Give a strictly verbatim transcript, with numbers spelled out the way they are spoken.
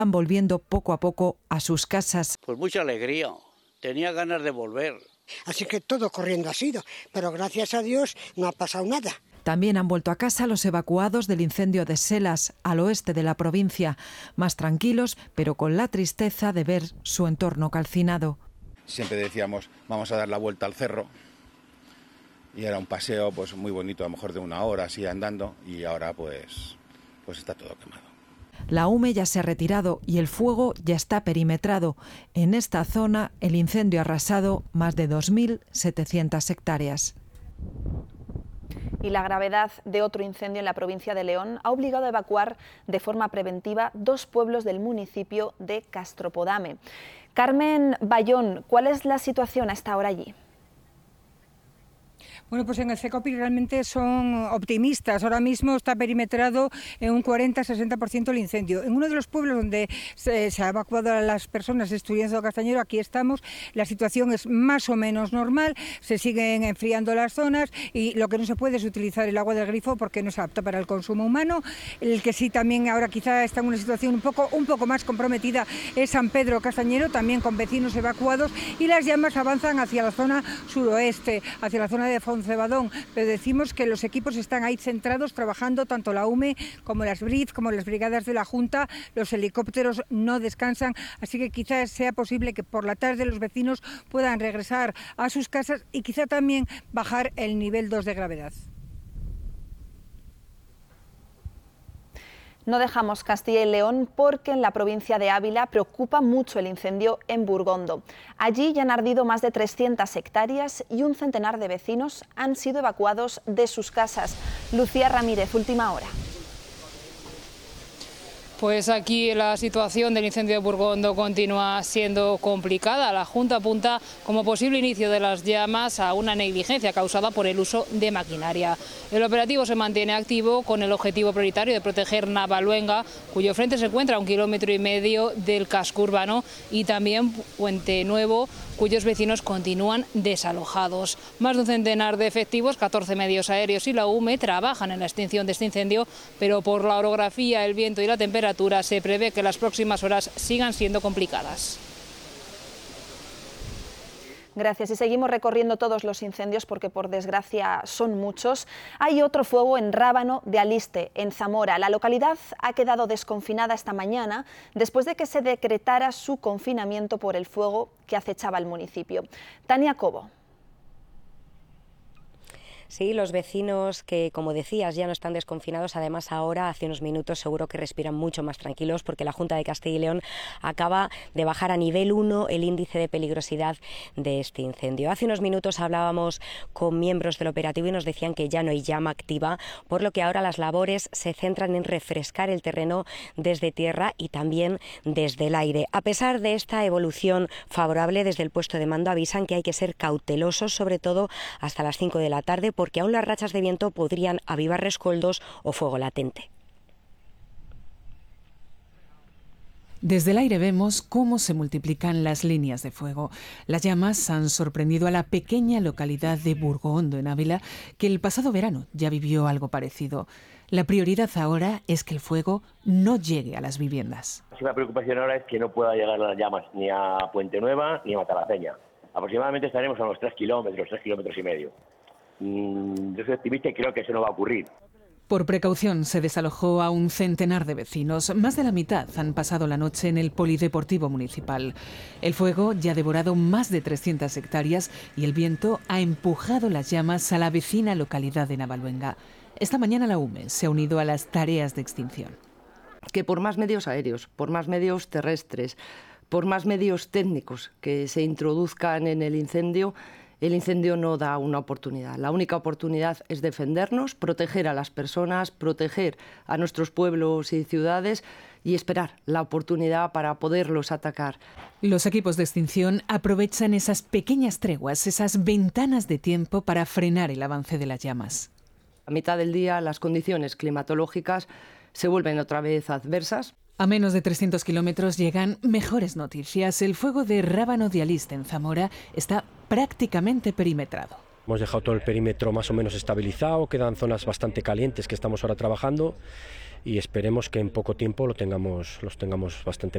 Van volviendo poco a poco a sus casas. Pues mucha alegría, tenía ganas de volver. Así que todo corriendo ha sido, pero gracias a Dios no ha pasado nada. También han vuelto a casa los evacuados del incendio de Selas, al oeste de la provincia, más tranquilos, pero con la tristeza de ver su entorno calcinado. Siempre decíamos, vamos a dar la vuelta al cerro, y era un paseo pues muy bonito, a lo mejor de una hora así andando, y ahora pues, pues está todo quemado. La UME ya se ha retirado y el fuego ya está perimetrado. En esta zona el incendio ha arrasado más de dos mil setecientas hectáreas. Y la gravedad de otro incendio en la provincia de León ha obligado a evacuar de forma preventiva dos pueblos del municipio de Castropodame. Carmen Bayón, ¿cuál es la situación a esta hora allí? Bueno, pues en el CECOPI realmente son optimistas. Ahora mismo está perimetrado en un cuarenta a sesenta por ciento el incendio. En uno de los pueblos donde se, se ha evacuado a las personas, Esturienzo Castañero, aquí estamos, la situación es más o menos normal, se siguen enfriando las zonas y lo que no se puede es utilizar el agua del grifo porque no es apta para el consumo humano. El que sí también ahora quizá está en una situación un poco, un poco más comprometida es San Pedro Castañero, también con vecinos evacuados, y las llamas avanzan hacia la zona suroeste, hacia la zona de Foncebadón, pero decimos que los equipos están ahí centrados, trabajando tanto la UME como las B R I F, como las brigadas de la Junta, los helicópteros no descansan, así que quizás sea posible que por la tarde los vecinos puedan regresar a sus casas y quizá también bajar el nivel dos de gravedad. No dejamos Castilla y León porque en la provincia de Ávila preocupa mucho el incendio en Burgondo. Allí ya han ardido más de trescientas hectáreas y un centenar de vecinos han sido evacuados de sus casas. Lucía Ramírez, última hora. Pues aquí la situación del incendio de Burgondo continúa siendo complicada. La Junta apunta como posible inicio de las llamas a una negligencia causada por el uso de maquinaria. El operativo se mantiene activo con el objetivo prioritario de proteger Navaluenga, cuyo frente se encuentra a un kilómetro y medio del casco urbano, y también Puente Nuevo, cuyos vecinos continúan desalojados. Más de un centenar de efectivos, catorce medios aéreos y la UME trabajan en la extinción de este incendio, pero por la orografía, el viento y la temperatura se prevé que las próximas horas sigan siendo complicadas. Gracias. Y seguimos recorriendo todos los incendios porque por desgracia son muchos. Hay otro fuego en Rábano de Aliste, en Zamora. La localidad ha quedado desconfinada esta mañana después de que se decretara su confinamiento por el fuego que acechaba el municipio. Tania Cobo. Sí, los vecinos que, como decías, ya no están desconfinados, además ahora, hace unos minutos, seguro que respiran mucho más tranquilos porque la Junta de Castilla y León acaba de bajar a nivel uno el índice de peligrosidad de este incendio. Hace unos minutos hablábamos con miembros del operativo y nos decían que ya no hay llama activa, por lo que ahora las labores se centran en refrescar el terreno desde tierra y también desde el aire. A pesar de esta evolución favorable, desde el puesto de mando avisan que hay que ser cautelosos, sobre todo hasta las cinco de la tarde, porque aún las rachas de viento podrían avivar rescoldos o fuego latente. Desde el aire vemos cómo se multiplican las líneas de fuego. Las llamas han sorprendido a la pequeña localidad de Burgondo, en Ávila, que el pasado verano ya vivió algo parecido. La prioridad ahora es que el fuego no llegue a las viviendas. La máxima preocupación ahora es que no pueda llegar las llamas ni a Puente Nueva ni a Matalaceña. Aproximadamente estaremos a unos tres kilómetros, tres kilómetros y medio. Yo soy optimista y creo que eso no va a ocurrir. Por precaución se desalojó a un centenar de vecinos. Más de la mitad han pasado la noche en el polideportivo municipal. El fuego ya ha devorado más de trescientas hectáreas y el viento ha empujado las llamas a la vecina localidad de Navaluenga. Esta mañana la UME se ha unido a las tareas de extinción. Que por más medios aéreos, por más medios terrestres, por más medios técnicos que se introduzcan en el incendio, el incendio no da una oportunidad. La única oportunidad es defendernos, proteger a las personas, proteger a nuestros pueblos y ciudades y esperar la oportunidad para poderlos atacar. Los equipos de extinción aprovechan esas pequeñas treguas, esas ventanas de tiempo para frenar el avance de las llamas. A mitad del día las condiciones climatológicas se vuelven otra vez adversas. A menos de trescientos kilómetros llegan mejores noticias. El fuego de Rábano de Aliste, en Zamora, está prácticamente perimetrado. Hemos dejado todo el perímetro más o menos estabilizado, quedan zonas bastante calientes que estamos ahora trabajando y esperemos que en poco tiempo lo tengamos, los tengamos bastante